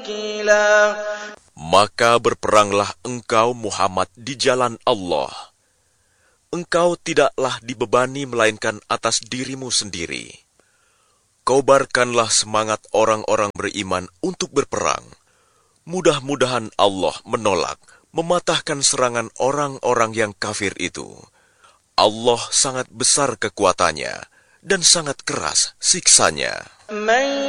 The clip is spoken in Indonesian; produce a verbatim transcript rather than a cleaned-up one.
Maka berperanglah engkau Muhammad di jalan Allah. Engkau tidaklah dibebani melainkan atas dirimu sendiri. Kobarkanlah semangat orang-orang beriman untuk berperang. Mudah-mudahan Allah menolak, mematahkan serangan orang-orang yang kafir itu. Allah sangat besar kekuatannya dan sangat keras siksanya.